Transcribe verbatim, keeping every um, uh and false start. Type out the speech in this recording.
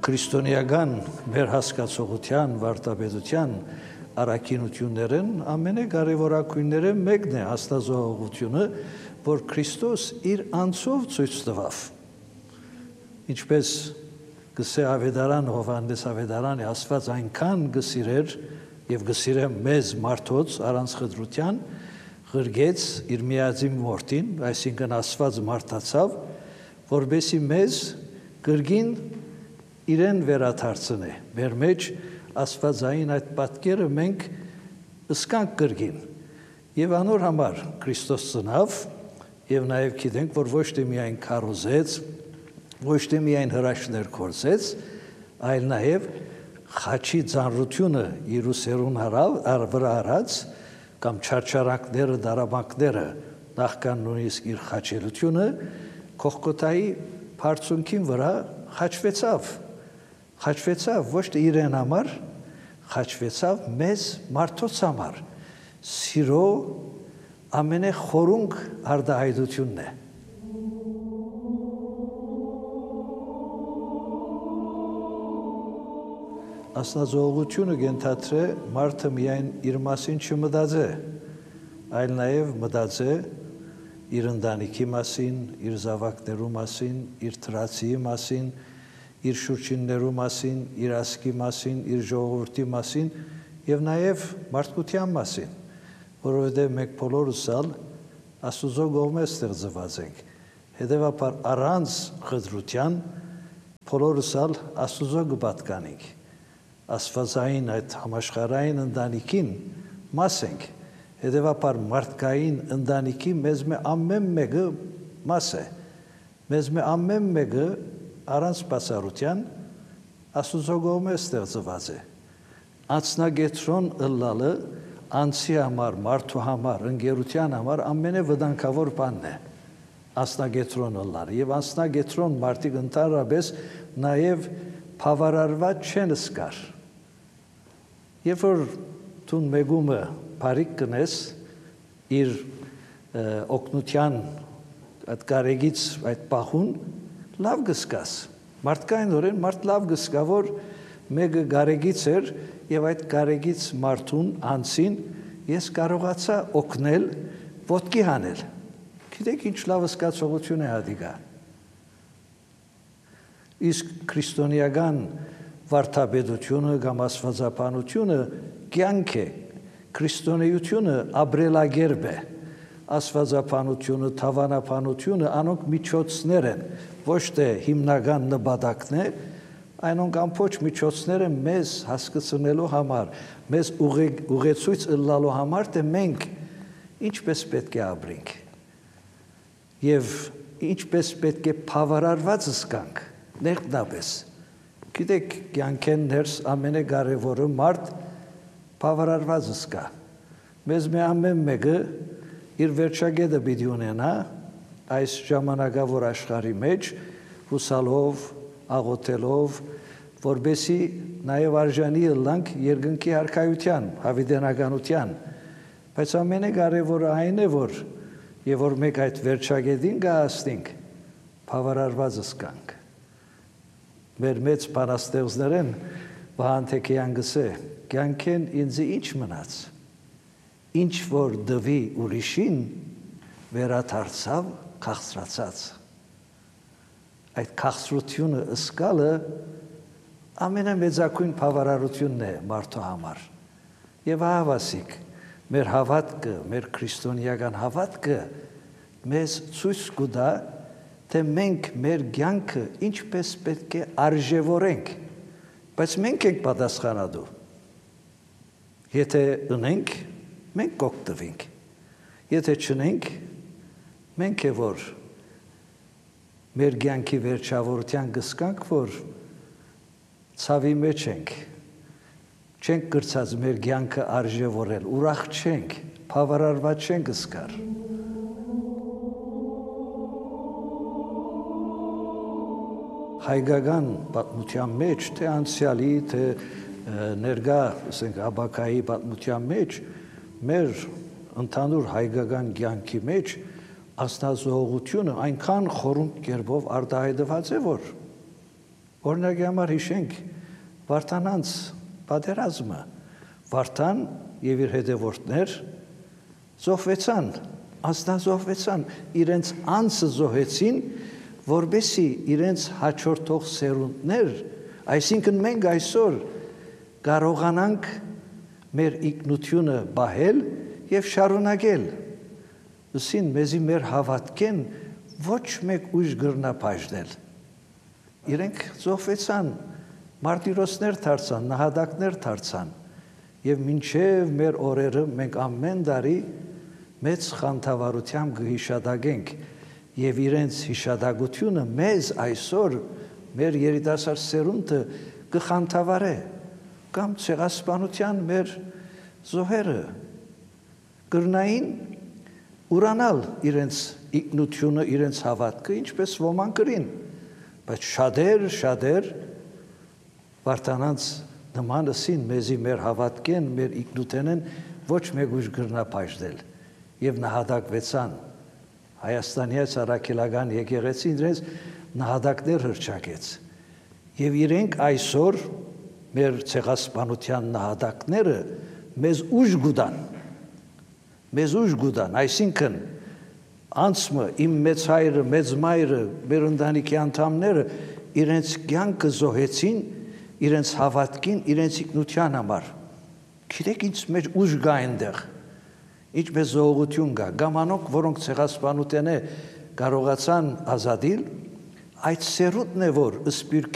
քրիստոնեական մեր հասկացողության, վարդապետության առաքինություններն ամենակարևորագույնները մեկն է աստվածողությունը, որ Քրիստոս իր անձով ցույց տվավ։ Ինչպես գսե ավետարան Հովհաննես ավետարանը Աստված այնքան գսիրեր եւ գսիրե մեզ մարդոց առանց խտրության, ղրգեց իր միածին որդին, այսինքն Աստված մարդացավ, որբեսի մեզ կրգին իրեն վերադարձնե։ Մեր մեջ Աստվածային այդ պատկերը մենք ըսկանք կրգին։ Եվ անոր համար Քրիստոս ծնավ եւ նաեւ գիտենք, որ ոչ թե միայն քարոզեց, ոչ թե միայն հրաշքներ կործեց, այլ նաեւ խաչի ծանրությունը Երուսերուն վրա արած կամ չարչարանքները, դարաբանքները նախքան նույնիսկ իր խաչելությունը Կողկոթայի բարձունքին վրա խաչվեցավ, խաչվեցավ ոչ թե իրեն համար, խաչվեցավ մեզ մարդոց համար, սիրո ամենախորունկ արդահայտությունն է։ Աստվածողությունը գենթացրե մարդը միայն իր մասին չմտածե, այլ նաև մտածե իր ընտանիքի մասին, իր զավակներու մասին, իր թրացիի մասին, իր շուրջիններու մասին, իր ազգի մասին, իր ժողովրդի մասին եւ նաեւ մարդկության մասին, որովհետեւ մենք բոլորս ալ Աստուծո կողմէ ստեղծված ենք։ Հետևաբար առանց խտրության բոլորս ալ Աստուծո կպատկանենք։ Աստվածային այդ համաշխարհային ընտանիքին մաս ենք։ Հետևաբար մարդկային ընտանիքի մեզ մե ամեն մեկը մաս է։ Մեզ մե ամեն մեկը առանց բացառության Աստուծո կողմէ ստեղծված է։ Անձնագետրոն ըլլալը անձի համար, մարդու համար, ընկերության համար ամենավտանգավոր բանն է։ Անձնագետրոն ըլլալը եւ անձնագետրոն մարդիկ ընդհանրապես նաեւ բավարարված չեն զգար։ Երբ որ դու մեգումը բարիք կնես իր օգնության այդ կարեգից այդ պահուն լավ գսկաս։ Մարդկայնորեն մարդ լավ գսկա, որ մեկը կարեգից էր եւ այդ կարեգից մարդուն անցին ես կարողացա օգնել ոտքի հանել։ Գիտեք ինչ լավ զգացողություն է հատիկա։ Իսկ քրիստոնեական վարդապետությունը կամ աստվածաբանությունը կյանք է, քրիստոնեությունը ապրելակերպ է, աստվածաբանությունը, թավանաբանությունը անոնք միջոցներ են, ոչ թե հիմնական նպատակն է, այնոնք ամբողջ միջոցները մեզ հասկացնելու համար, մեզ ուղեցույց ըլլալու համար, թե մենք ինչպես պետք է ապրենք եւ ինչպես պետք է բավարարված զգանք, ներքնաբես։ Գիտեք, կյանքեն ներս ամենակարևորը մարդ բավարարված զգա։ Մեզ մի ամեն մեկը իր վերջագետը պիտի ունենա այս ժամանակավոր աշխարհի մեջ, հուսալով, աղոթելով, որբեսի նաև արժանի ըլլանք երկնքի արքայության, հավիտենականության, բայց ամենակարևորը այն է, որ եւ որ մեկ այդ վերջագետին գահստենք, բավարարված զգանք։ Մեր մեծ բանաստեղծներն Վահան Թեքեյան գսե, կյանքեն ինձ ինչ մնաց, ինչ որ դվի ուրիշին վերադարձավ քաղցրացած։ Այդ քաղցրությունը ըսկալը ամենամեծակույն բավարարությունն է մարդու համար։ Եվ հավասիկ, մեր հավատքը, մեր քրիստոնեական հավատքը մեզ ցույց կտա, թե մենք մեր կյանքը ինչպես պետք է արժևորենք, բայց մենք ենք պատասխանատու։ Եթե ունենք, մենք կօգտվենք։ Եթե չունենք, մենք է որ մեր կյանքի վերջավորության կսկանք, որ ցավի մեջ ենք, չենք կրծած մեր կյանքը արժևորել, ուրախ չենք, բավարարված չենք զգար։ Հայկական պատմության մեջ, թե անցյալի, թե ներկա, ասենք, ապագայի պատմության մեջ, մեր ընդհանուր հայկական կյանքի մեջ աստվածողությունը այնքան խորհուրդ կերպով արտահայտված է, որ Օրինակի համար հիշենք Վարդանանց պատերազմը, Վարդան եւ իր հետևորդներ զոհվեցան, անձնազոհվեցան, իրենց անձը զոհեցին, որբեսի իրենց հաջորդող սերունդներ, այսինքն մենք այսօր կարողանանք մեր ինքնությունը բահել եւ շարունակել։ Ուսին մեզի մեր հավատքեն ոչ մեկ ուժ գրնա բաժնել։ Իրենք զոհվեցան, մարտիրոսներ դարձան, նահատակներ դարձան, եւ մինչեւ մեր օրերը մենք ամեն տարի մեծ խանդավառությամբ կհիշադակենք եւ իրենց հիշադակությունը մեզ այսօր մեր երիտասարդ սերունդը կխանդավառե կամ ցեղասպանության մեր զոհերը կրնային ուրանալ իրենց ինքնությունը, իրենց հավատքը, ինչպես ոմանք կրին, բայց շատեր, շատեր Վարդանանց նմանըսին մեզի մեր հավատքեն, մեր ինքնութենեն ոչ մեկ ուժ գրնա բաժնել եւ նահատակվեցան։ Հայաստանի առաքելական եկեղեցին իրենց նահատակներ հռչակեց եւ իրենք այսօր մեր ցեղասպանության նահատակները մեզ ուժ գուտան, մեզ ուժ գուտան, այսինքն անցմը, իմ մեծ հայրը, մեծ մայրը, մեր ընտանիքի անդամները իրենց կյանքը զոհեցին իրենց հավատքին, իրենց ինքնության համար։ Գիտեք ինչ մեջ ուժ կա այնտեղ, ինչպես զոհություն կա, գամանոք, որոնք ցեղասպանության կարողացան ազատիլ, այդ սերունդն է, որ ըսպիր